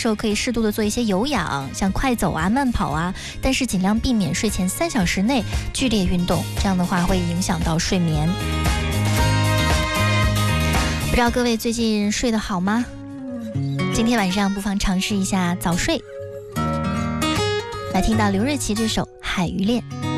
时候可以适度的做一些有氧，像快走啊、慢跑啊，但是尽量避免睡前3小时内剧烈运动，这样的话会影响到睡眠。不知道各位最近睡得好吗？今天晚上不妨尝试一下早睡。来听到刘瑞琦这首《海鱼恋》。